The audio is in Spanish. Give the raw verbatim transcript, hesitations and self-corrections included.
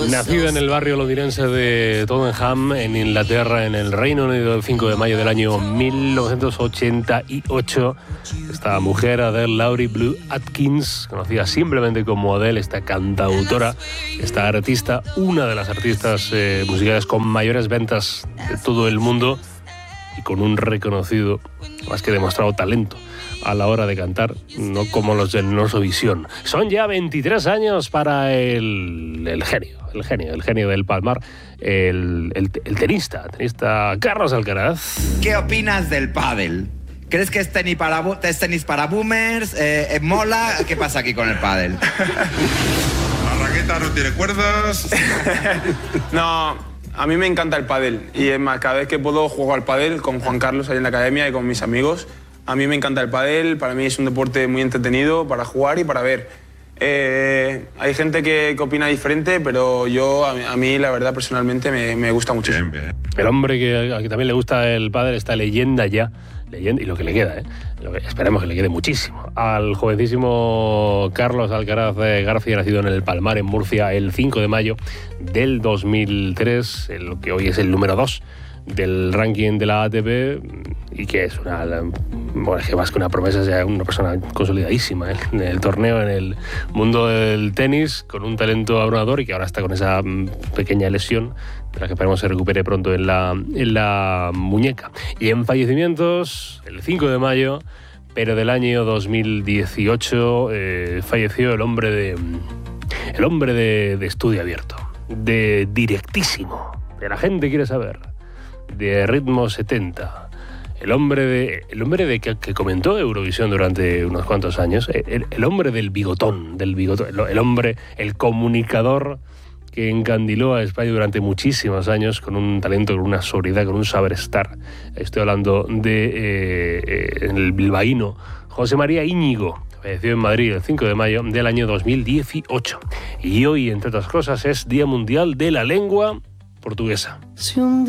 Nacida en el barrio londinense de Tottenham, en Inglaterra, en el Reino Unido, el cinco de mayo del año mil novecientos ochenta y ocho, esta mujer, Adele Laurie Blue Atkins, conocida simplemente como Adele, esta cantautora, esta artista, una de las artistas eh, musicales con mayores ventas de todo el mundo y con un reconocido, más que demostrado, talento a la hora de cantar, no como los del Norsovisión. Son ya veintitrés años para el, el genio, el genio, el genio del Palmar, el, el, el tenista, tenista Carlos Alcaraz. ¿Qué opinas del pádel? ¿Crees que es tenis para, es tenis para boomers? Eh, ¿Mola? ¿Qué pasa aquí con el pádel? La raqueta no tiene cuerdas. No, a mí me encanta el pádel. Y es más, cada vez que puedo juego al pádel con Juan Carlos ahí en la academia y con mis amigos. A mí me encanta el pádel, para mí es un deporte muy entretenido para jugar y para ver. Eh, hay gente que, que opina diferente, pero yo, a mí, a mí la verdad, personalmente, me, me gusta muchísimo. Bien, bien. El hombre que, al que también le gusta el pádel, esta leyenda ya, leyenda, y lo que le queda, ¿eh? Lo que, esperemos que le quede muchísimo. Al jovencísimo Carlos Alcaraz García, nacido en el Palmar, en Murcia, el cinco de mayo del dos mil tres, el que hoy es el número dos del ranking de la A T P, y que es una, bueno, es que más que una promesa, es una persona consolidadísima, ¿eh? En el torneo, en el mundo del tenis, con un talento abrumador, y que ahora está con esa pequeña lesión de la que esperemos se recupere pronto en la, en la muñeca. Y en fallecimientos, el cinco de mayo, pero del año dos mil dieciocho, eh, falleció el hombre de el hombre de, de Estudio Abierto, de Directísimo, de La Gente Quiere Saber, de Ritmo setenta, el hombre de el hombre de que, que comentó Eurovisión durante unos cuantos años, el, el hombre del bigotón, del bigotón, el, el hombre, el comunicador que encandiló a España durante muchísimos años con un talento, con una sobriedad, con un saber estar. Estoy hablando de eh, eh, el bilbaíno José María Íñigo, que falleció en Madrid el cinco de mayo del año dos mil dieciocho. Y hoy, entre otras cosas, es Día Mundial de la Lengua Portuguesa.